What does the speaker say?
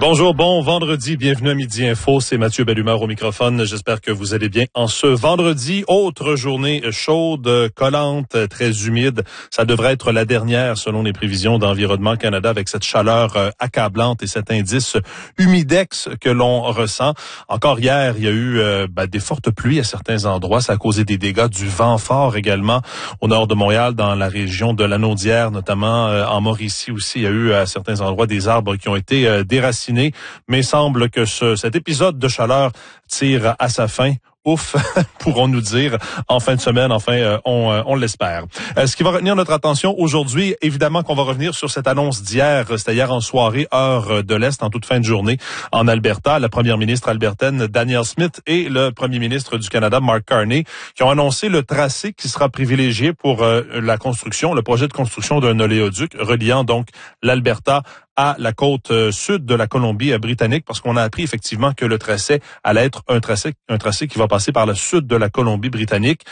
Bonjour, bon vendredi, bienvenue à Midi Info, c'est Mathieu Bellumeur au microphone. J'espère que vous allez bien en ce vendredi. Autre journée chaude, collante, très humide. Ça devrait être la dernière selon les prévisions d'Environnement Canada avec cette chaleur accablante et cet indice humidex que l'on ressent. Encore hier, il y a eu des fortes pluies à certains endroits. Ça a causé des dégâts, du vent fort également au nord de Montréal, dans la région de Lanaudière, notamment en Mauricie aussi. Il y a eu à certains endroits des arbres qui ont été déracinés. Mais il semble que cet épisode de chaleur tire à sa fin. Ouf, pourrons-nous dire, en fin de semaine, enfin, on l'espère. Ce qui va retenir notre attention aujourd'hui, évidemment qu'on va revenir sur cette annonce d'hier, c'était hier en soirée, heure de l'Est, en toute fin de journée, en Alberta, la première ministre albertaine Danielle Smith et le premier ministre du Canada, Mark Carney, qui ont annoncé le tracé qui sera privilégié pour la construction, le projet de construction d'un oléoduc reliant donc l'Alberta à la côte sud de la Colombie-Britannique, parce qu'on a appris effectivement que le tracé allait être un tracé qui va passer par le sud de la Colombie-Britannique.